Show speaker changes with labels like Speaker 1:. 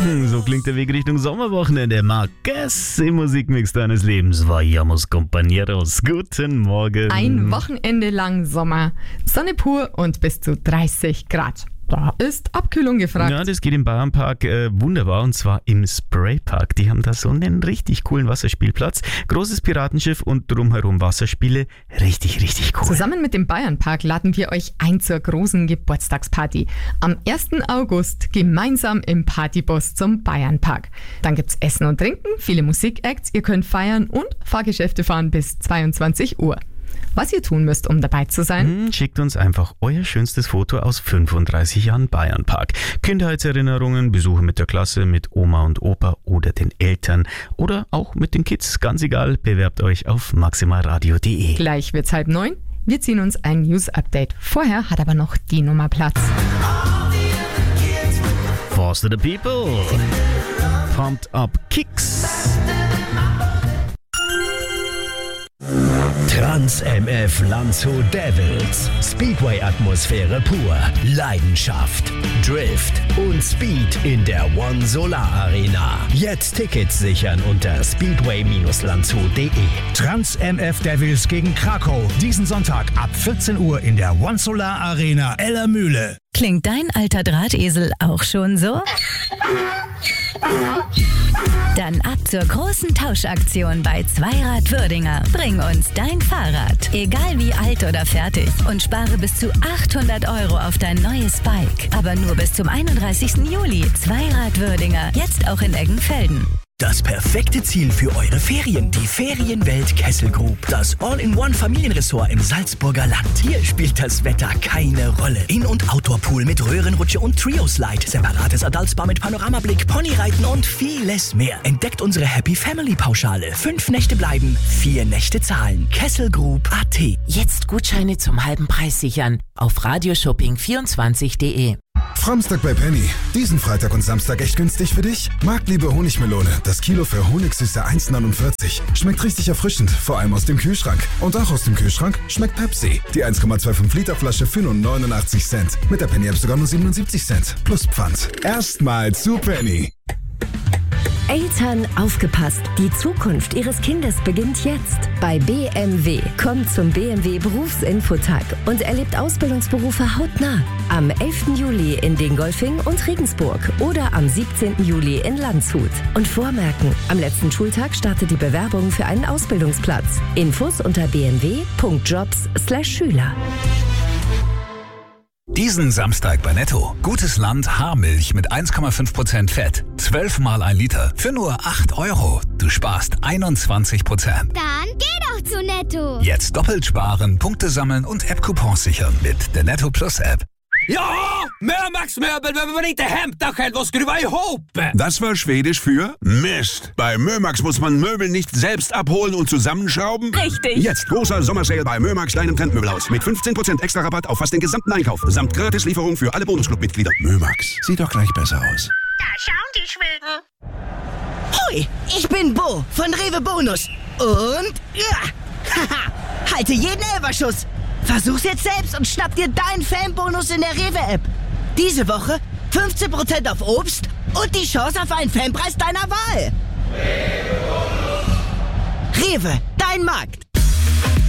Speaker 1: So klingt der Weg Richtung Sommerwochenende. Marquez im Musikmix deines Lebens. Vayamos compañeros. Guten Morgen.
Speaker 2: Ein Wochenende lang Sommer. Sonne pur und bis zu 30 Grad. Da ist Abkühlung gefragt.
Speaker 1: Ja, das geht im Bayernpark wunderbar, und zwar im Spraypark. Die haben da so einen richtig coolen Wasserspielplatz, großes Piratenschiff und drumherum Wasserspiele. Richtig, richtig cool.
Speaker 2: Zusammen mit dem Bayernpark laden wir euch ein zur großen Geburtstagsparty. Am 1. August gemeinsam im Partybus zum Bayernpark. Dann gibt's Essen und Trinken, viele Musikacts, ihr könnt feiern und Fahrgeschäfte fahren bis 22 Uhr. Was ihr tun müsst, um dabei zu sein?
Speaker 1: Schickt uns einfach euer schönstes Foto aus 35 Jahren Bayernpark. Kindheitserinnerungen, Besuche mit der Klasse, mit Oma und Opa oder den Eltern oder auch mit den Kids. Ganz egal, bewerbt euch auf maximalradio.de.
Speaker 2: Gleich wird's 8:30. Wir ziehen uns ein News-Update. Vorher hat aber noch die Nummer Platz.
Speaker 1: Force the People. Pumped Up Kicks.
Speaker 3: Trans MF Landshut Devils. Speedway-Atmosphäre pur. Leidenschaft, Drift und Speed in der One Solar Arena. Jetzt Tickets sichern unter speedway-landshut.de.
Speaker 4: Trans MF Devils gegen Krakau. Diesen Sonntag ab 14 Uhr in der One Solar Arena Ellermühle.
Speaker 5: Klingt dein alter Drahtesel auch schon so? Dann ab zur großen Tauschaktion bei Zweirad Würdinger. Bring uns dein Fahrrad, egal wie alt oder fertig, und spare bis zu 800 € auf dein neues Bike. Aber nur bis zum 31. Juli. Zweirad Würdinger, jetzt auch in Eggenfelden.
Speaker 3: Das perfekte Ziel für eure Ferien. Die Ferienwelt Kessel Group. Das All-in-One-Familienressort im Salzburger Land. Hier spielt das Wetter keine Rolle. In- und Outdoor-Pool mit Röhrenrutsche und Trio-Slide. Separates Adultspa mit Panoramablick, Ponyreiten und vieles mehr. Entdeckt unsere Happy Family-Pauschale. 5 Nächte bleiben, 4 Nächte zahlen. Kesselgroup.at.
Speaker 6: Jetzt Gutscheine zum halben Preis sichern auf radioshopping24.de.
Speaker 7: Framstag bei Penny. Diesen Freitag und Samstag echt günstig für dich? Marktliebe Honigmelone. Das Kilo für Honigsüße 1,49. Schmeckt richtig erfrischend, vor allem aus dem Kühlschrank. Und auch aus dem Kühlschrank schmeckt Pepsi. Die 1,25 Liter Flasche für nur 89 Cent. Mit der Penny App sogar nur 77 Cent. Plus Pfand. Erstmal zu Penny.
Speaker 8: Eltern, aufgepasst! Die Zukunft Ihres Kindes beginnt jetzt. Bei BMW. Kommt zum BMW Berufsinfotag und erlebt Ausbildungsberufe hautnah. Am 11. Juli in Dingolfing und Regensburg oder am 17. Juli in Landshut. Und vormerken, am letzten Schultag startet die Bewerbung für einen Ausbildungsplatz. Infos unter bmw.jobs/Schüler.
Speaker 9: Diesen Samstag bei Netto. Gutes Land Haarmilch mit 1,5% Fett. 12 mal 1 Liter für nur 8 €. Du sparst 21%.
Speaker 10: Dann geh doch zu Netto.
Speaker 9: Jetzt doppelt sparen, Punkte sammeln und App-Coupons sichern mit der Netto Plus App.
Speaker 11: Ja, Mömax-Möbel, wenn man nicht hämta själv och skruva ihop.
Speaker 12: Das war Schwedisch für Mist. Bei Mömax muss man Möbel nicht selbst abholen und zusammenschrauben.
Speaker 5: Richtig.
Speaker 12: Jetzt großer Sommersale bei Mömax, deinem Trendmöbelhaus. Mit 15% extra Rabatt auf fast den gesamten Einkauf. Samt Gratislieferung für alle Bonusclub-Mitglieder. Mömax, sieht doch gleich besser aus.
Speaker 10: Da schauen die Schweden.
Speaker 13: Hoi, ich bin Bo von Rewe Bonus. Und haha, halte jeden Elferschuss. Versuch's jetzt selbst und schnapp dir deinen Fanbonus in der Rewe-App. Diese Woche 15% auf Obst und die Chance auf einen Fanpreis deiner Wahl. Rewe, dein Markt.